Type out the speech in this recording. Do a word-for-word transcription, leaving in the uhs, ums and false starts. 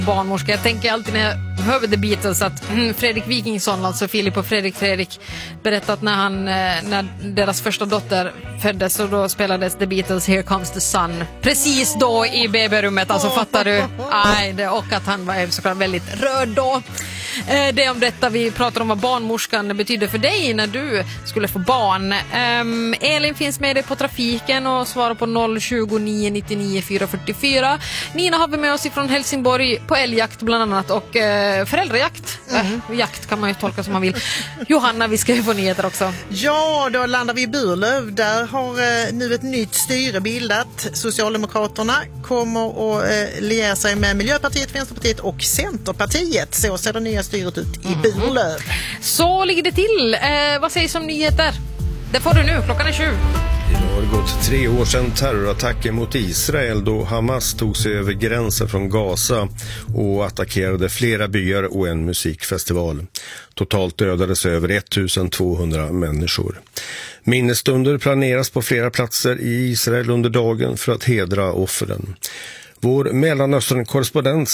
barnmorska. Jag tänker alltid när jag hör The Beatles att mm, Fredrik Wikingsson, alltså Filip och Fredrik Fredrik, berättat att när, han, när deras första dotter föddes och då spelades The Beatles Here Comes the Sun. Precis då i B B-rummet, alltså fattar du? Aj, det, och att han var såklart väldigt rörd då. Det om detta vi pratar om vad barnmorskan betyder för dig när du skulle få barn. Um, Elin finns med dig på trafiken och svarar på noll tjugo nio nittionio fyra fyrtiofyra. Nina har vi med oss ifrån Helsingborg på älgjakt bland annat och uh, föräldrajakt. Mm. Uh, jakt kan man ju tolka som man vill. Johanna, vi ska ju få nyheter också. Ja, då landar vi i Burlöv. Där har uh, nu ett nytt styre bildat. Socialdemokraterna kommer att uh, liera sig med Miljöpartiet, Vänsterpartiet och Centerpartiet. Så ser det nya styret ut i mm. Burlöv. Så ligger det till. Eh, vad sägs om nyheter? Det får du nu, klockan är tjugo. Det har gått tre år sedan terrorattacken mot Israel då Hamas tog sig över gränsen från Gaza och attackerade flera byar och en musikfestival. Totalt dödades över tolvhundra människor. Minnesstunder planeras på flera platser i Israel under dagen för att hedra offren. Vår Mellanöstern-korrespondent